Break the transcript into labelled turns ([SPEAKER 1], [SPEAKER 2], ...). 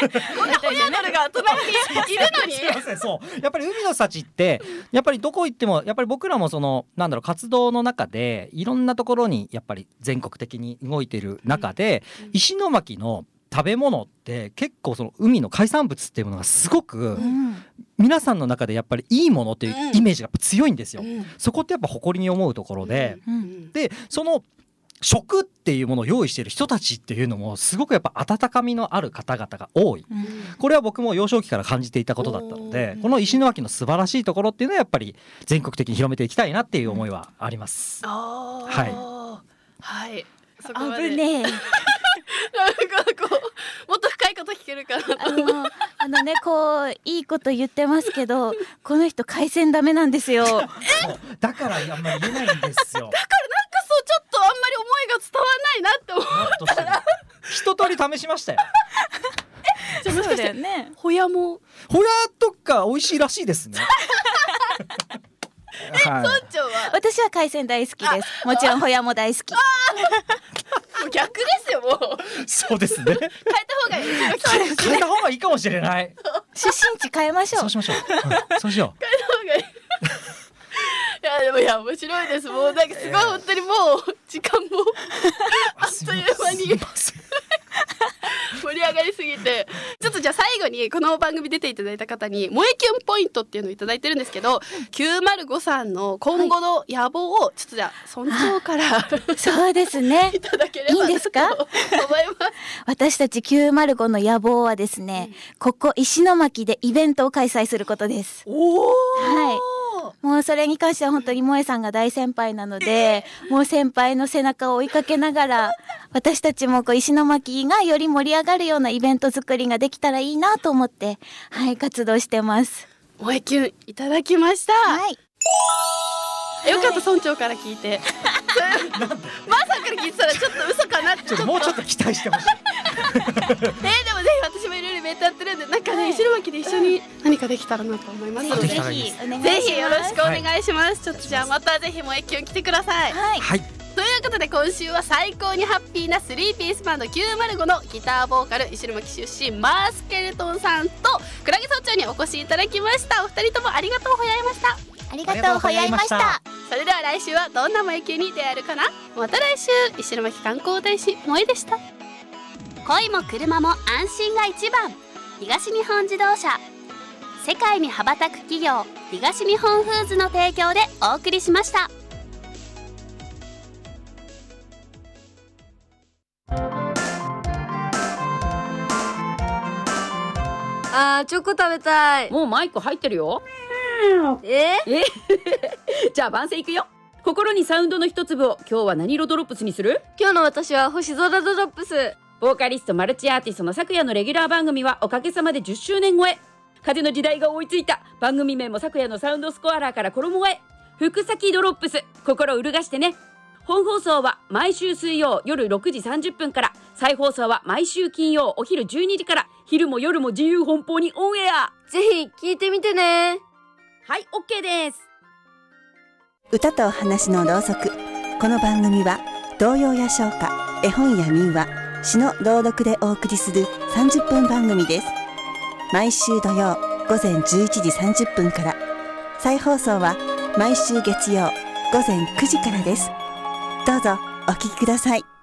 [SPEAKER 1] これホヤドルが隣にいるのに
[SPEAKER 2] すいません、そうやっぱり海の幸ってやっぱりどこ行ってもやっぱり僕らもそのなんだろう活動の中でいろんなところにやっぱり全国的に動いてる中で、石巻の食べ物って結構その海の海産物っていうものがすごく皆さんの中でやっぱりいいものっていうイメージがやっぱ強いんですよ、そこってやっぱ誇りに思うところで、でその食っていうものを用意している人たちっていうのもすごくやっぱ温かみのある方々が多い、これは僕も幼少期から感じていたことだったので、この石巻の素晴らしいところっていうのはやっぱり全国的に広めていきたいなっていう思いはあります、はい、
[SPEAKER 1] そこまで
[SPEAKER 3] 危ねえ
[SPEAKER 1] なんかこうもっと深いこと聞けるかな
[SPEAKER 3] ねこういいこと言ってますけどこの人海鮮ダメなんですよ
[SPEAKER 2] だからあんまり言えないんですよ
[SPEAKER 1] だからなんかそうちょっとあんまり思いが伝わらないなって思ったら
[SPEAKER 2] 一通り試しましたよ
[SPEAKER 1] じゃあもしかして、
[SPEAKER 3] ね、
[SPEAKER 1] ホヤも
[SPEAKER 2] ホヤとか美味しいらしいですね
[SPEAKER 1] 村長は
[SPEAKER 3] 私は海鮮大好きです。もちろんホヤも大好き。
[SPEAKER 1] もう逆ですよもう
[SPEAKER 2] そうですね、
[SPEAKER 1] 変えた方がいい
[SPEAKER 2] 変えた方がいいかもしれない
[SPEAKER 3] 出身地変えましょう。
[SPEAKER 2] そうしましょう、そうしよう
[SPEAKER 1] 変えた方がいいいやでもいや面白いです。もうなんかすごい本当にもう時間もあっという間に盛り上がりすぎて、ちょっとじゃあ最後にこの番組出ていただいた方に萌えキュンポイントっていうのをいただいてるんですけど、905さんの今後の野望をちょっとじゃあ村長から
[SPEAKER 3] そうですね
[SPEAKER 1] いただければ
[SPEAKER 3] いいんですか
[SPEAKER 1] と思います
[SPEAKER 3] 私たち905の野望はですね、ここ石巻でイベントを開催することです。はい、もうそれに関しては本当に萌えさんが大先輩なので、もう先輩の背中を追いかけながら私たちもこう石巻がより盛り上がるようなイベント作りができたらいいなと思って、はい、活動してます。
[SPEAKER 1] 萌えキュンいただきました、
[SPEAKER 3] はい、
[SPEAKER 1] よかった村長から聞いてまさかから聞いてたらちょっと嘘かなって
[SPEAKER 2] もうちょっと期待してほしい
[SPEAKER 1] でもぜひ私もいろいろイベントやってるんで、なんかね、石巻で一緒に何かできたらなと思いますので、
[SPEAKER 3] ぜひお願いします。
[SPEAKER 1] ぜひよろしくお願いします、ちょっとじゃあまたぜひ萌えキュン来てください。
[SPEAKER 3] はい、
[SPEAKER 1] ということで今週は最高にハッピーな3ピースバンド905のギターボーカル石巻出身マースケルトンさんとクラゲ総長にお越しいただきました。お二人ともありがとうございました。
[SPEAKER 3] ありがとうございました。
[SPEAKER 1] それでは来週はどんな萌えキュンに出会えるかな。また来週、石巻観光大使萌えでした。恋も車も安心が一番、東日本自動車。世界に羽ばたく企業、東日本フーズの提供でお送りしました。
[SPEAKER 4] チョコ食べたい。
[SPEAKER 5] もうマイク入ってるよ。じゃあ番宣いくよ。心にサウンドの一粒を、今日は何色ドロップスにする？
[SPEAKER 4] 今日の私は星空ドロップス。
[SPEAKER 5] ボーカリストマルチアーティストの昨夜のレギュラー番組はおかげさまで10周年超え。風の時代が追いついた。番組名も昨夜のサウンドスコアラーから衣替え。福崎ドロップス、心揺るがしてね。本放送は毎週水曜夜6時30分から、再放送は毎週金曜お昼12時から、昼も夜も自由奔放にオンエア。
[SPEAKER 4] ぜひ聞いてみてね。
[SPEAKER 5] はい、OK です。
[SPEAKER 6] 歌とお話のろうそく。この番組は童謡や唱歌、絵本や民話、詩の朗読でお送りする30分番組です。毎週土曜午前11時30分から、再放送は毎週月曜午前9時からです。どうぞお聞きください。